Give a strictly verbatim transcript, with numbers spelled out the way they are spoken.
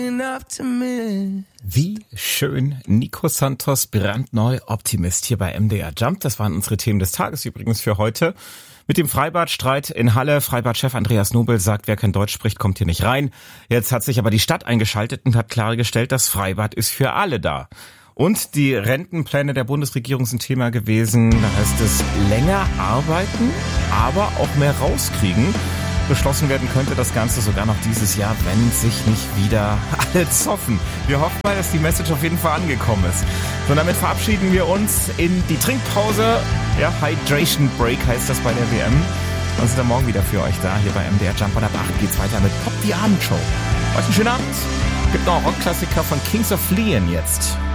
Wie schön. Nico Santos, brandneu Optimist hier bei M D R Jump. Das waren unsere Themen des Tages übrigens für heute. Mit dem Freibad-Streit in Halle. Freibad-Chef Andreas Nobel sagt, wer kein Deutsch spricht, kommt hier nicht rein. Jetzt hat sich aber die Stadt eingeschaltet und hat klargestellt, das Freibad ist für alle da. Und die Rentenpläne der Bundesregierung sind Thema gewesen. Da heißt es länger arbeiten, aber auch mehr rauskriegen. Beschlossen werden könnte das Ganze sogar noch dieses Jahr, wenn sich nicht wieder alle zoffen. Wir hoffen mal, dass die Message auf jeden Fall angekommen ist. So, damit verabschieden wir uns in die Trinkpause. Ja, Hydration Break heißt das bei der W M. Und sind dann morgen wieder für euch da, hier bei M D R Jump. Und ab acht geht's weiter mit Pop die Abendshow. Euch einen schönen Abend. Gibt noch einen Rockklassiker von Kings of Leon jetzt.